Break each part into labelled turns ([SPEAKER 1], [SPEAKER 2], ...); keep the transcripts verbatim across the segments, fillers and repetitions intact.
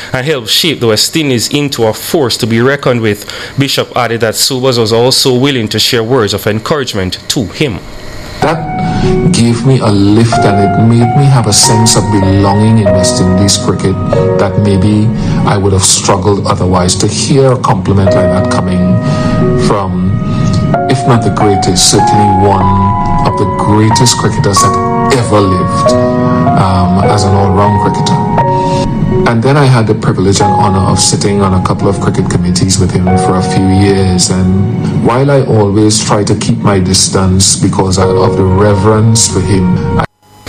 [SPEAKER 1] and helped shape the West Indies into a force to be reckoned with. Bishop added that Sobers was also willing to share words of encouragement to him.
[SPEAKER 2] That gave me a lift, and it made me have a sense of belonging in West Indies cricket that maybe I would have struggled otherwise. To hear a compliment like that coming from, if not the greatest, certainly one of the greatest cricketers that ever lived um, as an all-round cricketer. And then I had the privilege and honor of sitting on a couple of cricket committees with him for a few years. And while I always try to keep my distance because of the reverence for him, I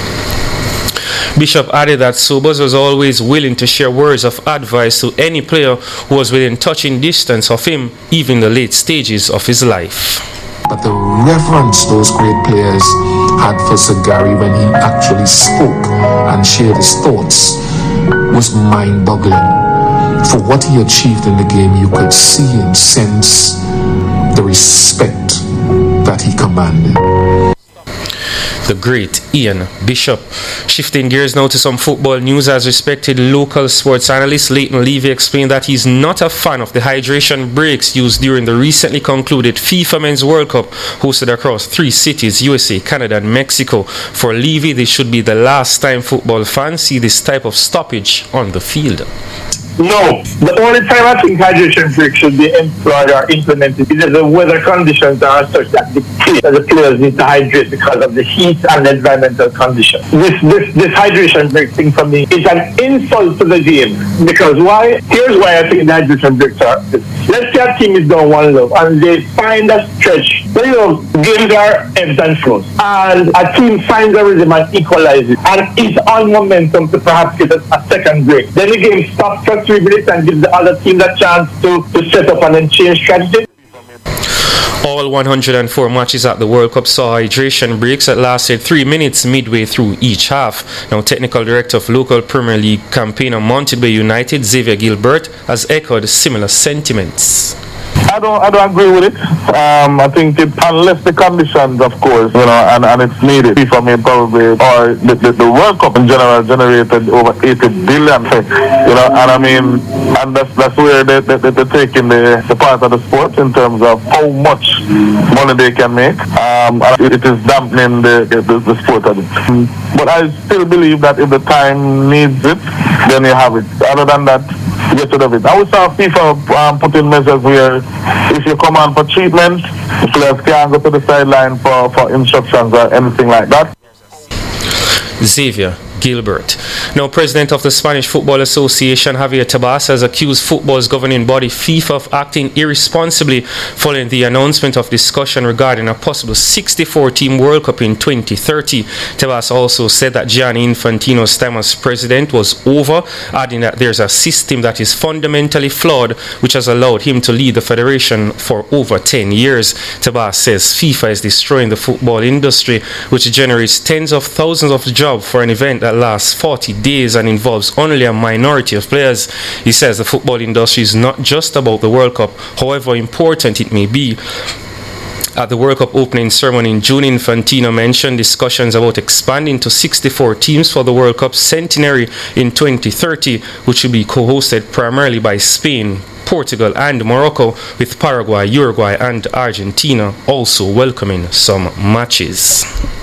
[SPEAKER 1] Bishop added that Sobers was always willing to share words of advice to any player who was within touching distance of him, even in the late stages of his life.
[SPEAKER 2] But the reverence those great players had for Sir Gary when he actually spoke and shared his thoughts was mind-boggling. For what he achieved in the game, you could see and sense the respect that he commanded.
[SPEAKER 1] The great Ian Bishop. Shifting gears now to some football news, as respected local sports analyst Leighton Levy explained that he's not a fan of the hydration breaks used during the recently concluded FIFA Men's World Cup hosted across three cities, U S A, Canada and Mexico. For Levy, this should be the last time football fans see this type of stoppage on the field.
[SPEAKER 3] No, the only time I think hydration breaks should be employed or implemented is if the weather conditions are such that the, that the players need to hydrate because of the heat and the environmental conditions. This, this this hydration break thing for me is an insult to the game, because why? Here's why I think the hydration breaks are. Let's say a team is down one low and they find a stretch. So, you know, games are ebbs and flows, and a team finds a rhythm and equalizes and is on momentum to perhaps get a, a second break. Then the game stops for three minutes and gives the other team a chance to, to set up and then change strategy.
[SPEAKER 1] All one hundred four matches at the World Cup saw hydration breaks that lasted three minutes midway through each half. Now, Technical Director of local Premier League campaigner Montebello United, Xavier Gilbert, has echoed similar sentiments.
[SPEAKER 4] I don't, I don't agree with it. Um, I think it, unless the conditions, of course, you know, and, and it's needed. FIFA may probably, or the, the, the World Cup in general generated over eighty billion, you know, and I mean, and that's that's where they, they, they're taking the, the part of the sport in terms of how much money they can make. Um, and it is dampening the, the, the sport of it. But I still believe that if the time needs it, then you have it. Other than that, get rid of it. I would saw FIFA um, put in measures where if you come on for treatment, the players can't go to the sideline for, for instructions or anything like that.
[SPEAKER 1] Xavier Gilbert. Now, President of the Spanish Football Association, Javier Tebas, has accused football's governing body FIFA of acting irresponsibly following the announcement of discussion regarding a possible sixty-four team World Cup in twenty thirty. Tebas also said that Gianni Infantino's time as president was over, adding that there's a system that is fundamentally flawed which has allowed him to lead the federation for over ten years. Tebas says FIFA is destroying the football industry, which generates tens of thousands of jobs for an event that lasts forty days and involves only a minority of players. He says the football industry is not just about the World Cup, however important it may be. At the World Cup opening ceremony in June, Infantino mentioned discussions about expanding to sixty-four teams for the World Cup centenary in twenty thirty, which will be co-hosted primarily by Spain, Portugal and Morocco, with Paraguay, Uruguay and Argentina also welcoming some matches.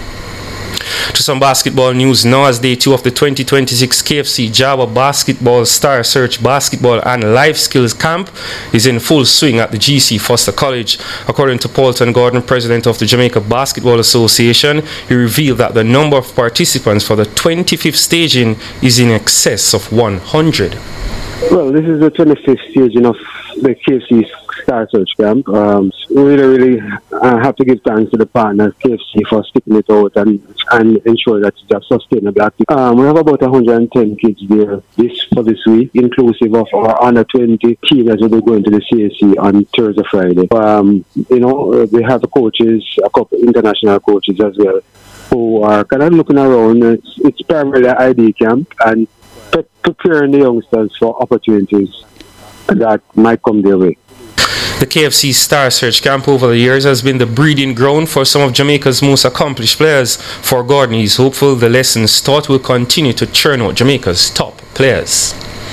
[SPEAKER 1] To some basketball news now, as day two of the twenty twenty-six K F C Java Basketball Star Search Basketball and Life Skills Camp is in full swing at the G C Foster College. According to Paulton Gordon, president of the Jamaica Basketball Association, he revealed that the number of participants for the twenty-fifth staging is in excess of one hundred.
[SPEAKER 5] Well, this is the twenty-fifth staging of the K F C Star Search Camp. Um, we really, really uh, have to give thanks to the partners, K F C, for sticking it out and, and ensure that it's a sustainable activity. Um, we have about one hundred ten kids there this for this week, inclusive of our under twenty team as we'll be going to the C A C on Thursday, Friday. Um, you know, we have coaches, a couple international coaches as well, who are kind of looking around. It's, it's primarily an I D camp and pre- preparing the youngsters for opportunities that might come their way.
[SPEAKER 1] The K F C Star Search Camp over the years has been the breeding ground for some of Jamaica's most accomplished players. For Gordon, he's hopeful the lessons taught will continue to churn out Jamaica's top players.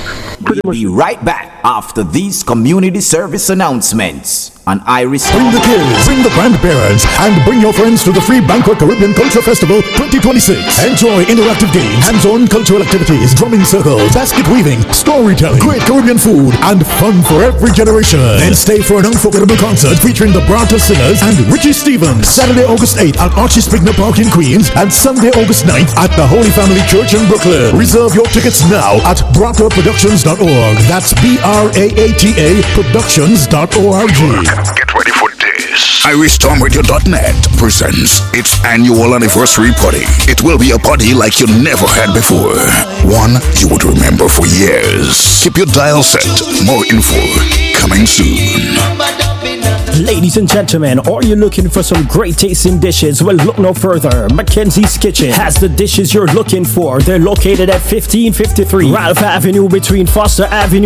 [SPEAKER 5] Pretty
[SPEAKER 6] We'll
[SPEAKER 5] much.
[SPEAKER 6] be right back after these community service announcements on Iris.
[SPEAKER 7] Bring the kids, bring the grandparents, and bring your friends to the Free Bangkok Caribbean Culture Festival twenty twenty-six. Enjoy interactive games, hands-on cultural activities, drumming circles, basket weaving, storytelling, great Caribbean food, and fun for every generation. Then stay for an unforgettable concert featuring the Brata Singers and Richie Stevens. Saturday, August eighth at Archie Spigner Park in Queens, and Sunday, August ninth at the Holy Family Church in Brooklyn. Reserve your tickets now at brata productions dot org. That's B R A A T A productions dot org.
[SPEAKER 8] Get ready for this. Irish Storm Radio dot net presents its annual anniversary party. It will be a party like you never had before. One you would remember for years. Keep your dial set. More info coming soon.
[SPEAKER 9] Ladies and gentlemen, are you looking for some great tasting dishes? Well, look no further. Mackenzie's Kitchen has the dishes you're looking for. They're located at fifteen fifty-three Ralph Avenue between Foster Avenue